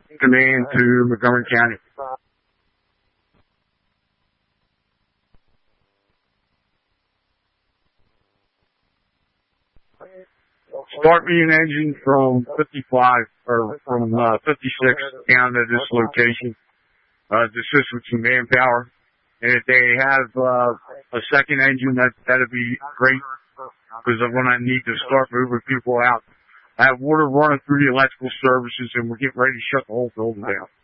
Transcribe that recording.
command to Montgomery County. Start me an engine from 55 or from 56 down to this location. To assist with some manpower. And if they have a second engine, that'd be great, because I'm going to need to start moving people out. I have water running through the electrical services, and we're getting ready to shut the whole building down.